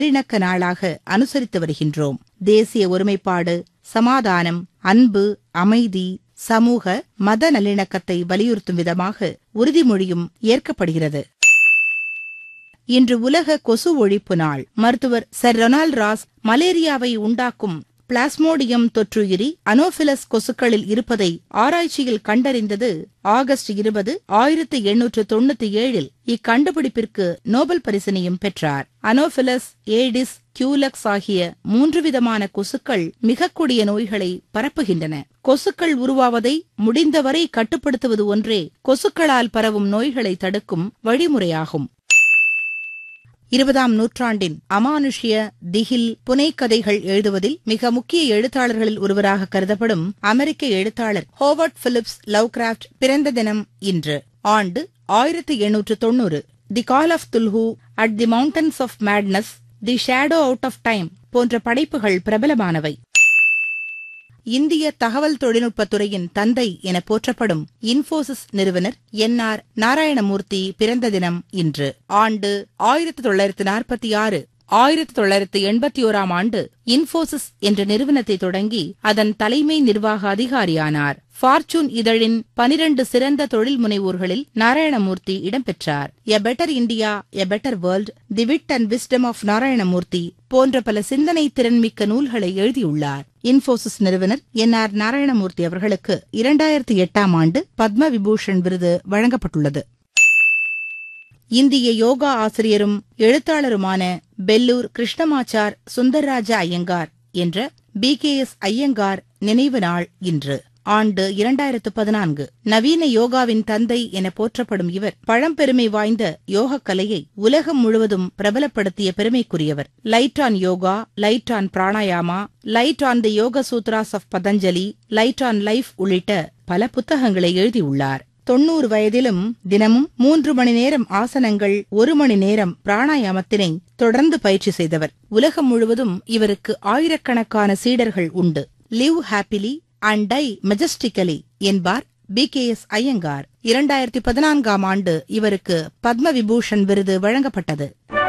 நல்லிணக்க நாளாக அனுசரித்து வருகின்றோம். தேசிய ஒருமைப்பாடு, சமாதானம், அன்பு, அமைதி, சமூக மத நல்லிணக்கத்தை வலியுறுத்தும் விதமாக உறுதிமொழியும் ஏற்கப்படுகிறது. இன்று உலக கொசு ஒழிப்பு நாள். மருத்துவர் சர் ரொனால்ட் ராஸ் மலேரியாவை உண்டாக்கும் பிளாஸ்மோடியம் தொற்றுயிரி அனோஃபிலஸ் கொசுக்களில் இருப்பதை ஆராய்ச்சியில் கண்டறிந்தது ஆகஸ்ட் 20, 1897 இக்கண்டுபிடிப்பிற்கு நோபல் பரிசினையும் பெற்றார். அனோஃபிலஸ், ஏடிஸ், கியூலக்ஸ் ஆகிய 3 விதமான கொசுக்கள் மிகக் கொடிய நோய்களை பரப்புகின்றன. கொசுக்கள் உருவாவதை முடிந்தவரை கட்டுப்படுத்துவது ஒன்றே கொசுக்களால் பரவும் நோய்களை தடுக்கும் வழிமுறையாகும். 20ஆம் நூற்றாண்டின் அமானுஷ்ய, திகில், புனைக்கதைகள் எழுதுவதில் மிக முக்கிய எழுத்தாளர்களில் ஒருவராக கருதப்படும் அமெரிக்க எழுத்தாளர் ஹோவர்ட் பிலிப்ஸ் லவ்கிராஃப்ட் பிறந்த தினம் இன்று. ஆண்டு 1890. தி கால் of துல்ஹூ, at the mountains of madness, the shadow out of time போன்ற படைப்புகள் பிரபலமானவை. இந்திய தகவல் தொழில்நுட்பத்துறையின் தந்தை என போற்றப்படும் இன்போசிஸ் நிறுவனர் என்.ஆர். நாராயணமூர்த்தி பிறந்த தினம் இன்று. ஆண்டு 1946. 1981ஆம் ஆண்டு இன்போசிஸ் என்ற நிறுவனத்தை தொடங்கி அதன் தலைமை நிர்வாக அதிகாரியானார். ஃபார்ச்சூன் இதழின் 12 சிறந்த தொழில் முனைவோர்களில் Narayanamurthy இடம்பெற்றார். A better India, a better world, தி விட் அண்ட் விஸ்டம் ஆஃப் நாராயணமூர்த்தி போன்ற பல சிந்தனை திறன்மிக்க நூல்களை எழுதியுள்ளார். இன்போசிஸ் நிறுவனர் என்.ஆர். நாராயணமூர்த்தி அவர்களுக்கு 2008ஆம் ஆண்டு பத்ம விபூஷன் விருது வழங்கப்பட்டுள்ளது. இந்திய யோகா ஆசிரியரும் எழுத்தாளருமான பெல்லூர் கிருஷ்ணமாச்சார் சுந்தர்ராஜா ஐயங்கார் என்ற BKS ஐயங்கார் நினைவு நாள் இன்று. ஆண்டு 2014. நவீன யோகாவின் தந்தை என போற்றப்படும் இவர் பழம்பெருமை வாய்ந்த யோகக் கலையை உலகம் முழுவதும் பிரபலப்படுத்திய பெருமைக்குரியவர். Light on yoga, light on pranayama, light on the யோக Shudras of Patanjali, light on life உள்ளிட்ட பல புத்தகங்களை எழுதியுள்ளார். 90 வயதிலும் தினமும் 3 மணி நேரம் ஆசனங்கள், 1 மணி நேரம் பிராணாயாமத்தினை தொடர்ந்து பயிற்சி செய்தவர். உலகம் முழுவதும் இவருக்கு ஆயிரக்கணக்கான சீடர்கள் உண்டு. லிவ் ஹாப்பிலி அண்ட் டை மெஜஸ்டிக்கலி என்பார் BKS ஐயங்கார். 2014ஆம் ஆண்டு இவருக்கு பத்ம விபூஷன் விருது வழங்கப்பட்டது.